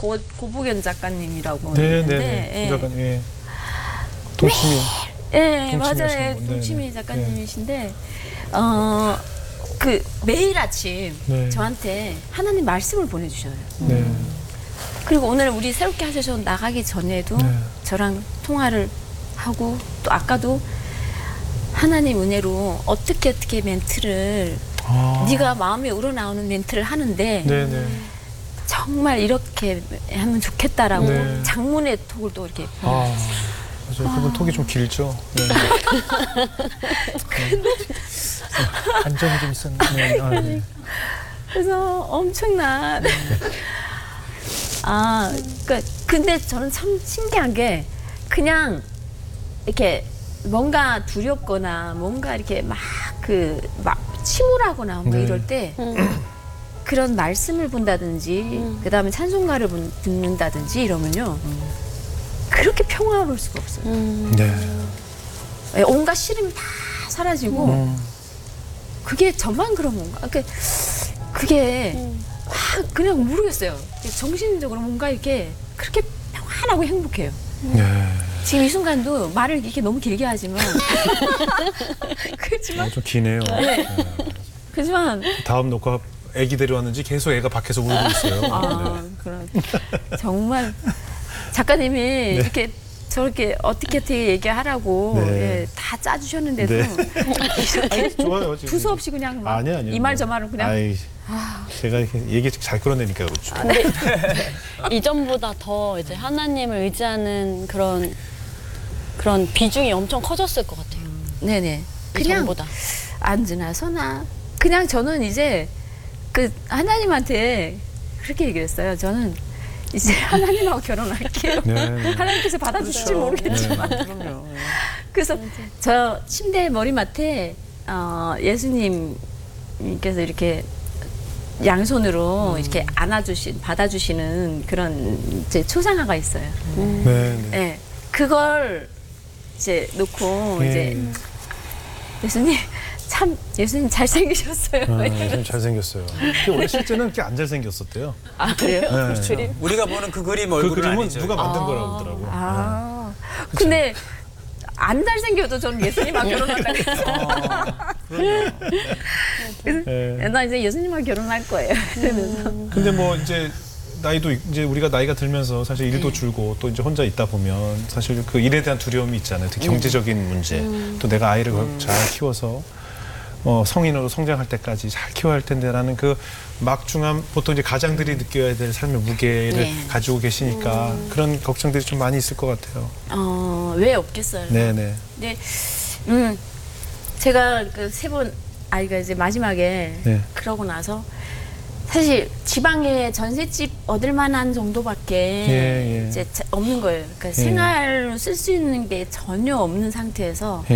고복연 작가님이라고 네네네. 있는데, 예. 작가님, 예. 동치미. 예, 동치미 맞아요. 하시는 예, 분. 동치미 네네. 작가님이신데, 매일 아침 네. 저한테 하나님 말씀을 보내주셔요. 네. 그리고 오늘 우리 새롭게 하셔서 나가기 전에도 네. 저랑 통화를 하고, 또 아까도 하나님 은혜로 어떻게 멘트를, 네가 마음에 우러나오는 멘트를 하는데, 네네. 정말 이렇게 하면 좋겠다라고 네. 장문의 톡을 또 이렇게 맞아요. 그분 톡이 좀 길죠. 네. 안정이 좀 있었는데. 네. 그래서 엄청난 그러니까 근데 저는 참 신기한 게 그냥 이렇게 뭔가 두렵거나 뭔가 이렇게 막 침울하거나 뭐 네. 이럴 때 그런 말씀을 본다든지 그다음에 찬송가를 듣는다든지 이러면요 그렇게 평화로울 수가 없어요. 네. 온갖 시름이 다 사라지고 그게 저만 그런 건가? 그게 그냥 모르겠어요. 정신적으로 뭔가 이렇게 그렇게 평안하고 행복해요. 네. 지금 이 순간도 말을 이렇게 너무 길게 하지만 그렇지만 좀 기네요. 네. 그렇지만 다음 녹화 애기 데려왔는지 계속 애가 밖에서 울고 있어요. 네. 그런 정말 작가님이 이렇게 저렇게 어떻게 얘기하라고 네. 다 짜주셨는데도 네. 이렇게 좋아요. 지금. 두서 없이 그냥 막 아니요. 이 말 저 말을 그냥 제가 이렇게 얘기 잘 끌어내니까 그렇죠. 근데 이전보다 더 이제 하나님을 의지하는 그런 비중이 엄청 커졌을 것 같아요. 네네 그냥 이전보다. 앉으나 서나 그냥 저는 이제 하나님한테 그렇게 얘기했어요. 저는 이제 하나님하고 결혼할게요. 네. 하나님께서 받아주실지 그렇죠. 모르겠지만 그럼요. 그래서 저 침대 머리맡에 예수님께서 이렇게 양손으로 이렇게 받아주시는 그런 이제 초상화가 있어요. 네. 네. 네, 그걸 이제 놓고 네. 이제 예수님 잘생기셨어요. 좀 잘생겼어요. 근데 원래 실제는 그렇게 안 잘생겼었대요. 아 그래요? 네. 우리가 보는 그 그림 그 얼굴은 그림은 아니죠. 누가 만든 거라고 그러더라고요. 근데 안 잘생겨도 저는 예수님하고 결혼한다고 했어요. 네. 나 이제 예수님하고 결혼할 거예요. 그러면서 근데 뭐 이제 나이도 이제 우리가 나이가 들면서 사실 일도 줄고 또 이제 혼자 있다 보면 사실 그 일에 대한 두려움이 있잖아요. 특히 경제적인 문제. 또 내가 아이를 잘 키워서 성인으로 성장할 때까지 잘 키워야 할 텐데라는 그 막중한 보통 이제 가장들이 느껴야 될 삶의 무게를 가지고 계시니까 그런 걱정들이 좀 많이 있을 것 같아요. 왜 없겠어요. 네네. 근데 제가 그 3번 아이가 이제 마지막에 네. 그러고 나서 사실 지방에 전셋집 얻을 만한 정도밖에 이제 없는 거예요. 그러니까 생활로 쓸 수 있는 게 전혀 없는 상태에서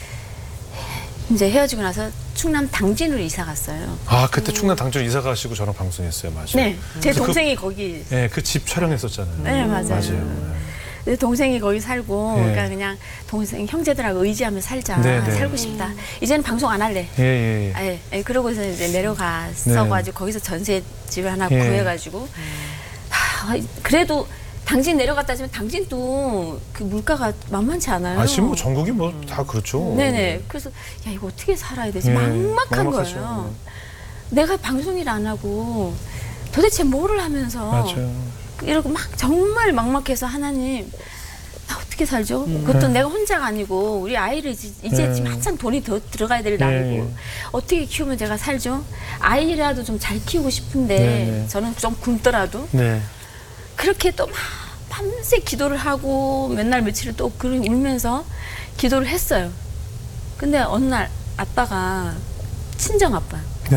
이제 헤어지고 나서 충남 당진으로 이사 갔어요. 그때 충남 당진 이사 가시고 저랑 방송했어요, 맞아요. 네, 제 동생이 거기. 네, 그 집 촬영했었잖아요. 네, 맞아요. 맞아요. 내 동생이 거기 살고, 그러니까 그냥 동생 형제들하고 의지하며 살자, 살고 싶다. 이제는 방송 안 할래. 그러고서 이제 내려갔어가지고 거기서 전셋집을 하나 구해가지고, 그래도 당진 내려갔다 하지만 당진도 그 물가가 만만치 않아요. 지금 뭐 전국이 뭐 다 그렇죠. 네네. 그래서 야 이거 어떻게 살아야 되지? 막막한 거예요. 내가 방송일 안 하고 도대체 뭐를 하면서 맞아요. 이러고 막 정말 막막해서 하나님 나 어떻게 살죠? 그것도 내가 혼자가 아니고 우리 아이를 이제 지금 한참 돈이 더 들어가야 될 나이고 어떻게 키우면 제가 살죠? 아이라도 좀 잘 키우고 싶은데 저는 좀 굶더라도 그렇게 또 막 밤새 기도를 하고 맨날 며칠을 또 울면서 기도를 했어요. 근데 어느 날 아빠가 친정 아빠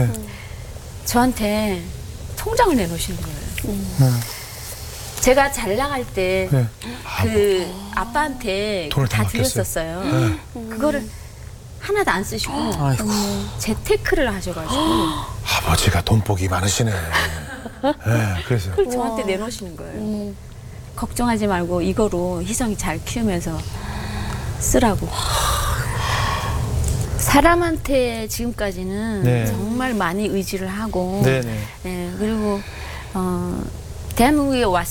저한테 통장을 내놓으시는 거예요. 제가 잘 나갈 때 그 아빠한테 돈을 다 맡겼어요. 드렸었어요. 그거를 하나도 안 쓰시고 재테크를 하셔가지고 아버지가 돈복이 많으시네. 그래서 그걸 저한테 내놓으시는 거예요. 걱정하지 말고 이거로 희성이 잘 키우면서 쓰라고. 사람한테 지금까지는 정말 많이 의지를 하고 그리고 대한민국에